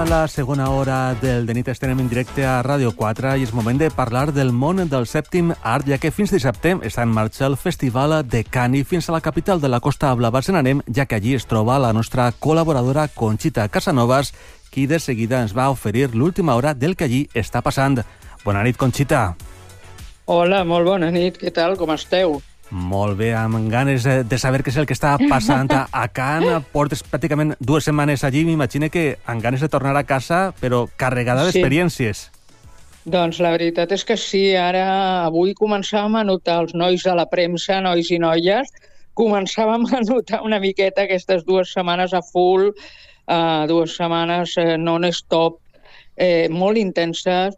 la segona hora del de nit. Estem en directe a Ràdio 4 i és moment de parlar del món del sèptim art, ja que fins dissabte està en marxa el Festival de Cannes. Fins a la capital de la Costa Blava se n'anem, ja que allí es troba la nostra col·laboradora Conxita Casanovas, qui de seguida ens va oferir l'última hora del que allí està passant. Bona nit, Conxita. Hola, molt bona nit. Què tal? Com esteu? Molt bé, amb ganes de saber què és el que està passant a Cannes. Portes pràcticament 2 setmanes allí, m'imagino que amb ganes de tornar a casa, però carregada d'experiències. Doncs la veritat és que sí, avui començàvem a notar els nois de la premsa, nois i noies, començàvem a notar una miqueta aquestes 2 setmanes a full, 2 setmanes non-stop, molt intenses,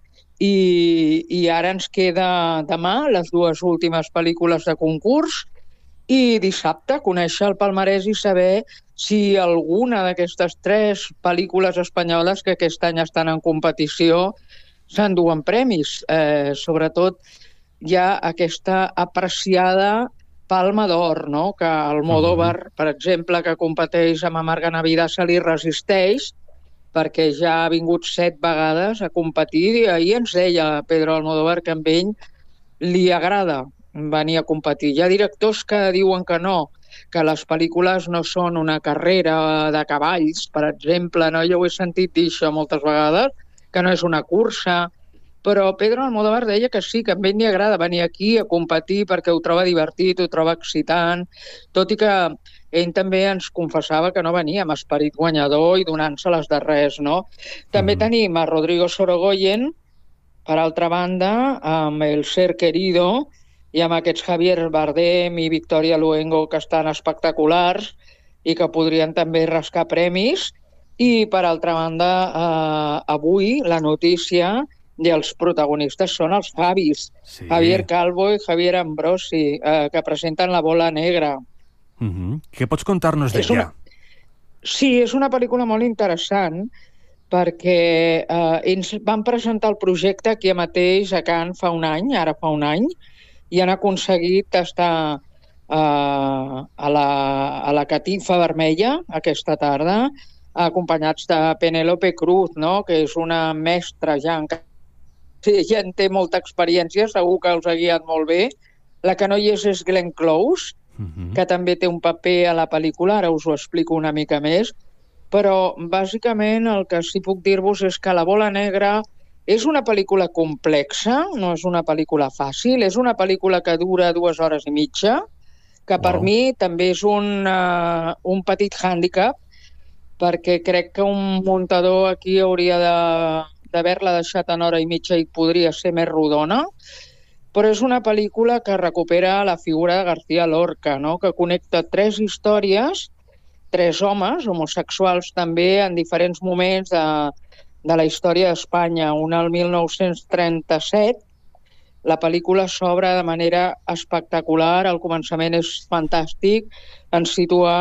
i ara ens queda demà les 2 últimes pel·lícules de concurs i dissabte conèixer el palmarès i saber si alguna d'aquestes 3 pel·lícules espanyoles que aquest any estan en competició s'enduen premis. Sobretot hi ha aquesta apreciada Palma d'Or, no? Que Almodóvar, per exemple, que competeix amb Amarga Navidad, se li resisteix, perquè ja ha vingut 7 vegades a competir i ahir ens deia Pedro Almodóvar que amb ell li agrada venir a competir. Hi ha directors que diuen que no, que les pel·lícules no són una carrera de cavalls, per exemple, no? Jo ho he sentit dir això moltes vegades, que no és una cursa, però Pedro Almodóvar deia que sí, que a ell li agrada venir aquí a competir perquè ho troba divertit, ho troba excitant, tot i que ell també ens confessava que no venia amb esperit guanyador i donant-se-les de res, no? També tenim a Rodrigo Sorogoyen, per altra banda, amb El ser querido, i amb aquests Javier Bardem i Victoria Luengo, que estan espectaculars i que podrien també rascar premis. I, per altra banda, avui la notícia i els protagonistes són els Javis, sí. Javier Calvo i Javier Ambrosi, que presenten La bola negra. Què pots contar-nos d'ella? Sí, és una pel·lícula molt interessant perquè ells van presentar el projecte aquí mateix a Cannes fa un any, i han aconseguit estar a la catifa vermella aquesta tarda, acompanyats de Penélope Cruz, no? Que és una mestra ja ella en té molta experiència, segur que els ha guiat molt bé. La que no hi és Glenn Close, que també té un paper a la pel·lícula, ara us ho explico una mica més, però bàsicament el que sí puc dir-vos és que La bola negra és una pel·lícula complexa, no és una pel·lícula fàcil, és una pel·lícula que dura 2 hores i mitja, que per mi també és un petit hàndicap, perquè crec que un muntador aquí hauria d'haver-la deixat en hora i mitja i podria ser més rodona, però és una pel·lícula que recupera la figura de García Lorca, no? Que connecta 3 històries, 3 homes homosexuals també en diferents moments de la història d'Espanya. Una al 1937, la pel·lícula s'obre de manera espectacular, el començament és fantàstic, ens situa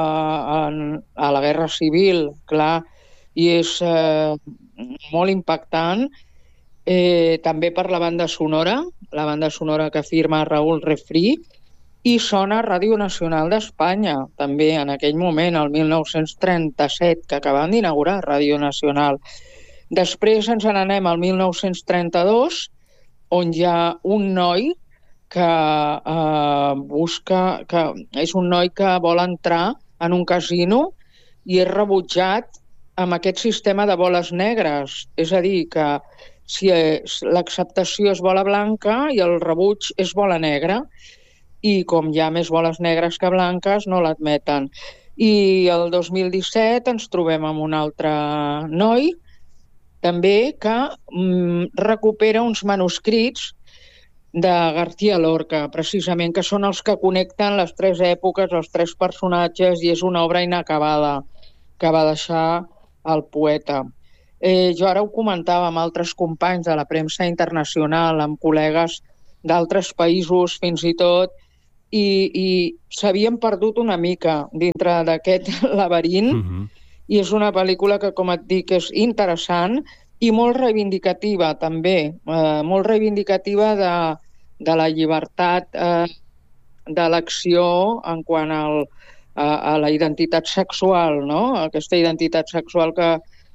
a la Guerra Civil, clar, i és molt impactant. També per la banda sonora que firma Raúl Refrí, i sona Ràdio Nacional d'Espanya, també en aquell moment, el 1937, que acaben d'inaugurar Ràdio Nacional. Després ens n'anem al 1932, on hi ha un noi que és un noi que vol entrar en un casino i és rebutjat amb aquest sistema de boles negres. És a dir, que si l'acceptació és bola blanca i el rebuig és bola negra, i com hi ha més boles negres que blanques, no l'admeten. I el 2017 ens trobem amb un altre noi, també, que recupera uns manuscrits de García Lorca, precisament, que són els que connecten les 3 èpoques, els 3 personatges, i és una obra inacabada que va deixar el poeta. Jo ara ho comentava amb altres companys de la premsa internacional, amb col·legues d'altres països fins i tot, i s'havien perdut una mica dintre d'aquest laberint, i és una pel·lícula que, com et dic, és interessant i molt reivindicativa, també, molt reivindicativa de la llibertat d'elecció en quant a la identitat sexual, no? Aquesta identitat sexual que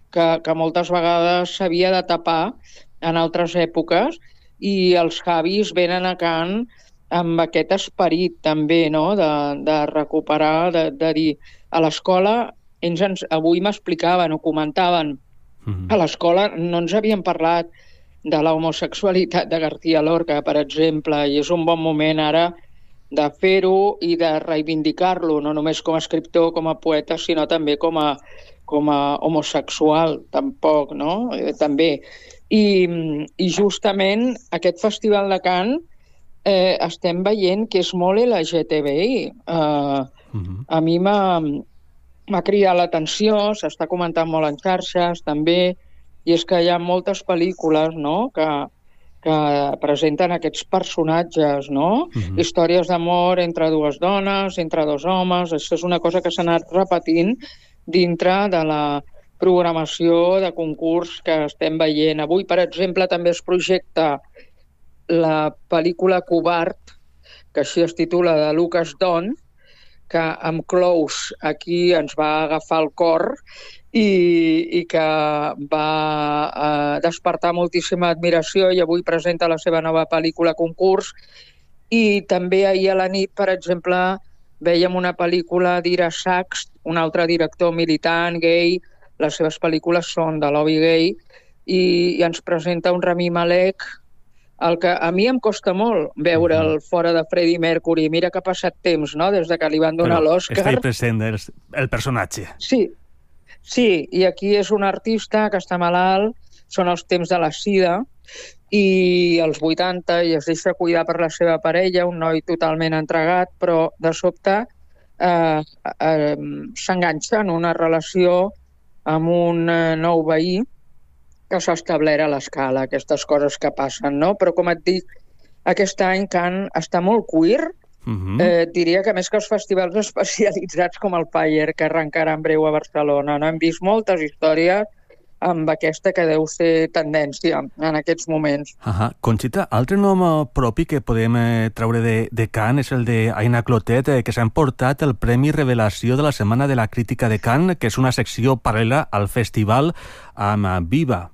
que moltes vegades s'havia de tapar en altres èpoques, i els Javis venen a Can amb aquest esperit també, no?, de recuperar, de dir, a l'escola, avui m'explicaven o comentaven, a l'escola no ens havien parlat de l'homosexualitat de García Lorca, per exemple, i és un bon moment ara de fer-ho i de reivindicar-lo, no només com a escriptor, com a poeta, sinó també com a homosexual, tampoc, no? També. I justament aquest Festival de Cannes estem veient que és molt LGTBI. A mi m'ha cridat l'atenció, s'està comentant molt en xarxes, també, i és que hi ha moltes pel·lícules, no?, que presenten aquests personatges, no? Històries d'amor entre dues dones, entre dos homes. Això és una cosa que s'ha anat repetint dintre de la programació de concurs que estem veient. Avui, per exemple, també es projecta la pel·lícula Covard, que així es titula, de Lucas Don, que amb Close aquí ens va agafar el cor i que va despertar moltíssima admiració, i avui presenta la seva nova pel·lícula concurs. I també ahir a la nit, per exemple, vèiem una pel·lícula d'Ira Sachs, un altre director militant, gay. Les seves pel·lícules són de lobby gay, i ens presenta un Rami Malek, el que a mi em costa molt veure'l fora de Freddie Mercury. Mira que ha passat temps, no?, des de que li van donar l'Oscar. Està present el personatge. Sí, i aquí és un artista que està malalt, són els temps de la sida, i als 80, i es deixa cuidar per la seva parella, un noi totalment entregat, però de sobte s'enganxa en una relació amb un nou veí que s'ha establert a l'escala, aquestes coses que passen, no? Però, com et dic, aquest any Cannes està molt queer. Diria que més que els festivals especialitzats com el Fire, que arrencarà en breu a Barcelona, no? Hem vist moltes històries amb aquesta que deu ser tendència en aquests moments. Conxita, altre nom propi que podem treure de Cannes és el d'Aina Clotet, que s'ha emportat el Premi Revelació de la Setmana de la Crítica de Cannes, que és una secció paral·lela al festival amb Viva.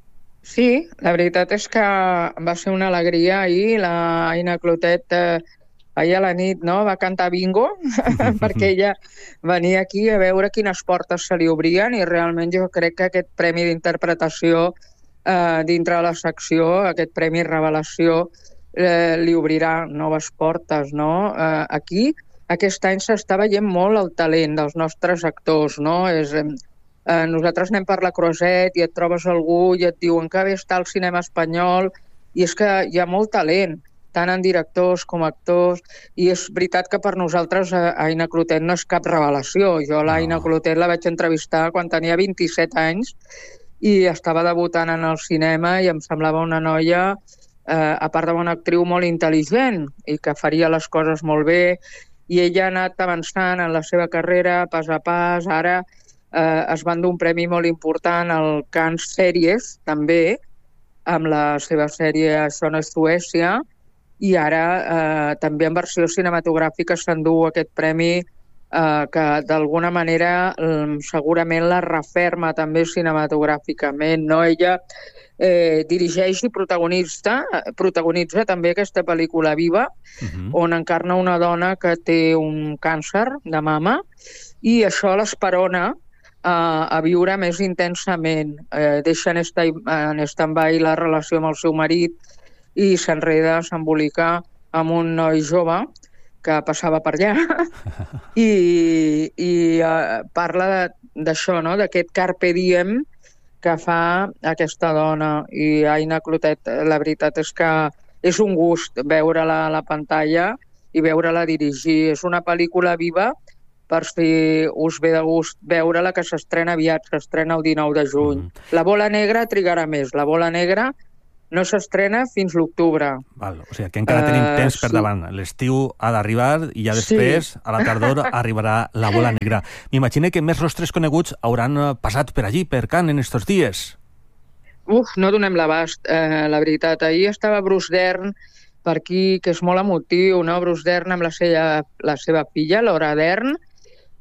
Sí, la veritat és que va ser una alegria ahir. L'Aina Clotet ahir a la nit, no?, va cantar bingo perquè ella venia aquí a veure quines portes se li obrien, i realment jo crec que aquest premi d'interpretació dintre de la secció, aquest premi Revelació, li obrirà noves portes, no? Aquí, aquest any s'està veient molt el talent dels nostres actors, no? Nosaltres anem per la Croisette i et trobes algú i et diuen que bé està el cinema espanyol, i és que hi ha molt talent, tant en directors com actors, i és veritat que per nosaltres Aina Clotet no és cap revelació. Jo l'Aina Clotet la vaig entrevistar quan tenia 27 anys i estava debutant en el cinema, i em semblava una noia, a part d'una actriu molt intel·ligent i que faria les coses molt bé, i ella ha anat avançant en la seva carrera pas a pas. Ara es van dur un premi molt important al Cannes Sèries, també, amb la seva sèrie Això no és Suècia, i ara també en versió cinematogràfica s'endú aquest premi que d'alguna manera segurament la referma també cinematogràficament, no? Ella dirigeix i protagonitza també aquesta pel·lícula Viva, on encarna una dona que té un càncer de mama, i això l'esperona a viure més intensament. Deixa en stand-by la relació amb el seu marit i s'enreda, s'embolica amb un noi jove que passava per allà i parla d'això, no?, d'aquest carpe diem que fa aquesta dona. I Aina Clotet, la veritat és que és un gust veure-la a la pantalla i veure-la dirigir. És una pel·lícula viva, per si us ve de gust veure-la, que s'estrena aviat, s'estrena el 19 de juny. La Bola Negra trigarà més. La Bola Negra no s'estrena fins l'octubre. O sigui que encara tenim temps per davant. L'estiu ha d'arribar i ja després, a la tardor, arribarà La Bola Negra. M'imagino que més rostres coneguts hauran passat per allí, per Cannes, en estos dies. No donem l'abast, la veritat. Ahir estava Bruce Dern per aquí, que és molt emotiu, no? Bruce Dern amb la seva filla, Laura Dern,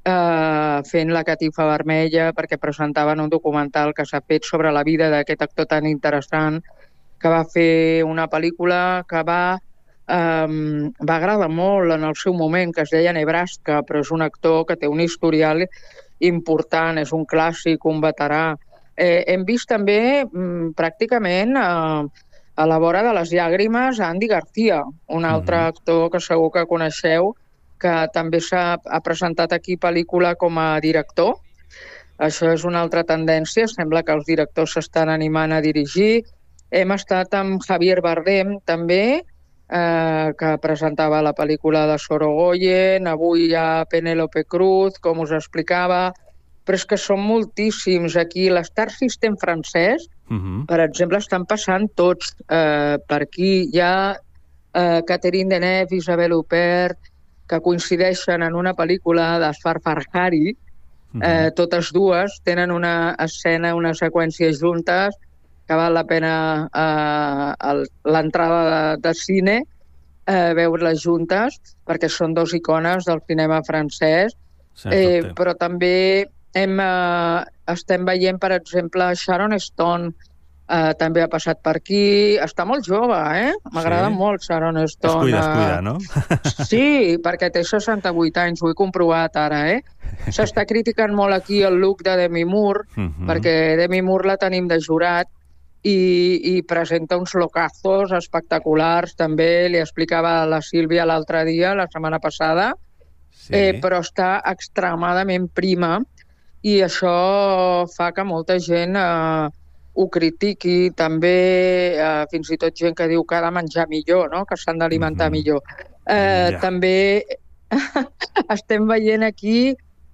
fent La catifa vermella, perquè presentaven un documental que s'ha fet sobre la vida d'aquest actor tan interessant, que va fer una pel·lícula que va agradar molt en el seu moment, que es deia Nebraska, però és un actor que té un historial important, és un clàssic, un veterà. Hem vist també pràcticament a la vora de les llàgrimes a Andy García, un altre actor que segur que coneixeu, que també ha presentat aquí pel·lícula com a director. Això és una altra tendència, sembla que els directors s'estan animant a dirigir. Hem estat amb Javier Bardem, també, que presentava la pel·lícula de Sorogoyen, avui hi ha Penélope Cruz, com us explicava, però és que són moltíssims. Aquí l'Star System francès, per exemple, estan passant tots per aquí. Hi ha Catherine Deneuve, Isabelle Huppert, que coincideixen en una pel·lícula d'Asghar Farhadi. Totes dues tenen una escena, una seqüència juntes, que val la pena l'entrada de cine, veure-les juntes, perquè són dos icones del cinema francès. Però també estem veient, per exemple, Sharon Stone, també ha passat per aquí. Està molt jove, M'agrada molt Sharon Stone. Es cuida, no? Sí, perquè té 68 anys, ho he comprovat ara, S'està criticant molt aquí el look de Demi Moore, perquè Demi Moore la tenim de jurat, i presenta uns lookazos espectaculars, també li explicava a la Sílvia l'altre dia, la setmana passada, però està extremadament prima, i això fa que molta gent ho critiqui, també fins i tot gent que diu que ha de menjar millor, no? Que s'han d'alimentar millor. També estem veient aquí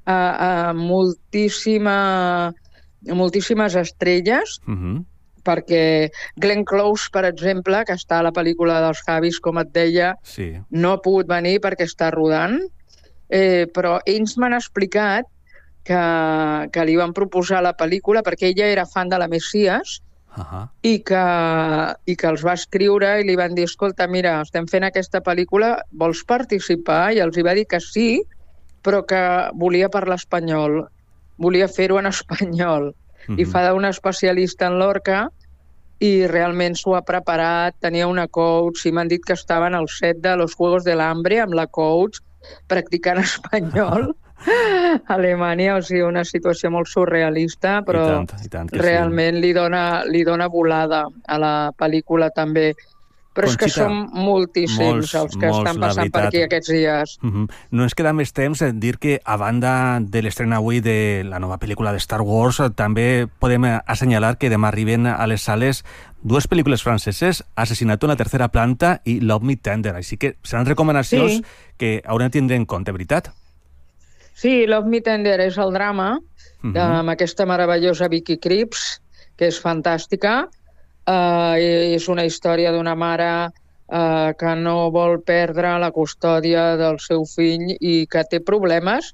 moltíssimes estrelles, perquè Glenn Close, per exemple, que està a la pel·lícula dels Javis, com et deia, no ha pogut venir perquè està rodant, però ells m'han explicat que li van proposar la pel·lícula perquè ella era fan de la Messias i que els va escriure i li van dir, escolta, mira, estem fent aquesta pel·lícula, vols participar? I els hi va dir que sí, però que volia parlar espanyol, volia fer-ho en espanyol. I fa d'una especialista en Lorca i realment s'ho ha preparat, tenia una coach i m'han dit que estaven al set de Los Juegos del Hambre amb la coach practicant espanyol a Alemanya, o sigui, una situació molt surrealista, però realment li dona volada a la pel·lícula també. Però és que són moltíssims els que estan passant per aquí aquests dies. No ens queda més temps en dir que, a banda de l'estrena avui de la nova pel·lícula de Star Wars, també podem assenyalar que demà arriben a les sales dues pel·lícules franceses, Asesinato en la tercera planta i Love Me Tender. Així que seran recomanacions que haurem de tindre en compte, veritat? Sí, Love Me Tender és el drama amb aquesta meravellosa Vicky Krieps, que és fantàstica. És una història d'una mare que no vol perdre la custòdia del seu fill i que té problemes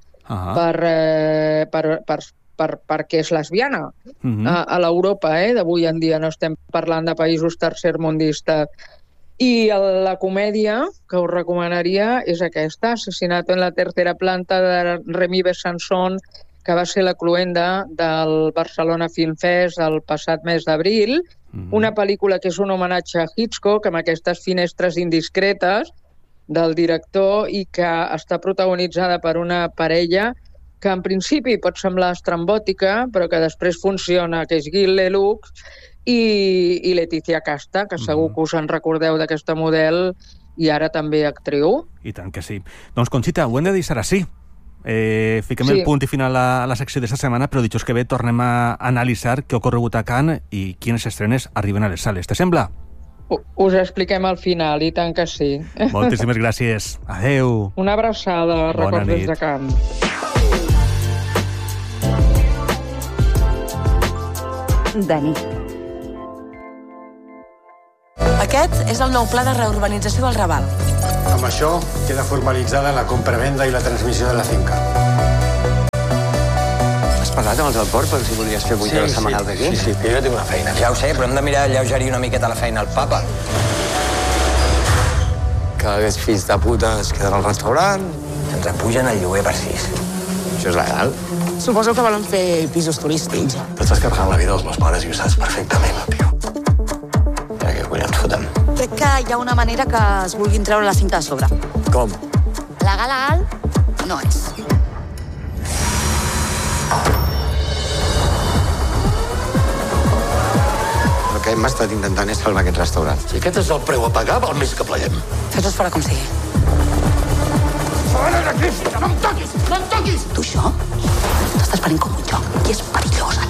perquè és lesbiana a l'Europa d'avui en dia. No estem parlant de països tercermundistes. I la comèdia que us recomanaria és aquesta, Asesinato en la tercera planta, de Remy Besançon, que va ser la cloenda del Barcelona Film Fest el passat mes d'abril. Una pel·lícula que és un homenatge a Hitchcock, amb aquestes finestres indiscretes del director, i que està protagonitzada per una parella que en principi pot semblar estrambòtica, però que després funciona, que és Gil Lelouch i Leticia Casta, que segur que us en recordeu d'aquesta model i ara també actriu. I tant que sí. Doncs, Conxita, ho hem de deixar així. Fiquem el punt i final a la secció d'esta setmana, però dijous que ve tornem a analitzar què ha ocorregut a Cannes i quines estrenes arriben a les sales. Te sembla? Us expliquem al final, i tant que sí. Moltíssimes gràcies. Adeu. Una abraçada, records des de Cannes. De nit. Aquest és el nou pla de reurbanització del Raval. Amb això queda formalitzada la compra-venda i la transmissió de la finca. Has parlat amb els del port per si volies fer 8 hores setmanals d'aquí? Sí, que jo tinc una feina. Ja ho sé, però hem de mirar alleugerir una miqueta la feina al papa. Que aquests fills de puta es queden al restaurant. Ens apugen el lloguer per 6. Això és legal? Suposo que volen fer pisos turístics. T'estàs carregant la vida dels meus pares i ho saps perfectament, tio. Ja, què collons fotem? Crec que hi ha una manera que es vulguin treure la cinta de sobre. Com? Legal no és. El que hem estat intentant és salvar aquest restaurant. Si aquest és el preu a pagar, val més que pleguem. Fes-nos fora com sigui. Fora d'aquí! No em toquis! No em toquis! Tu això? T'estàs venint com un joc i és perillós.